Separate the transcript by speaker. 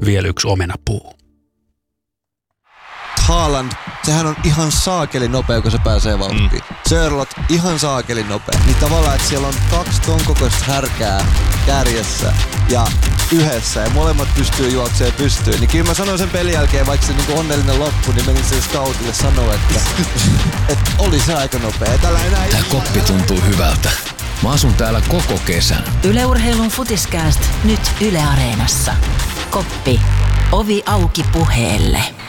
Speaker 1: vielä yksi omenapuu.
Speaker 2: Haaland, sehän on ihan saakeli nopea, kun se pääsee vauhtiin. Sörlot, ihan saakeli nopea. Niin tavallaan, että siellä on 2 ton kokoista härkää kärjessä ja yhdessä ja molemmat pystyy juoksemaan pystyyn. Niin kyllä mä sanoin sen pelin jälkeen, vaikka se niinku onnellinen loppu, niin menin sen scoutille sanoa, että oli se aika nopea.
Speaker 3: Tää koppi tuntuu hyvältä. Mä asun täällä koko kesän.
Speaker 4: Yle Urheilun Futiskääst nyt Yle Areenassa. Koppi. Ovi auki puheelle.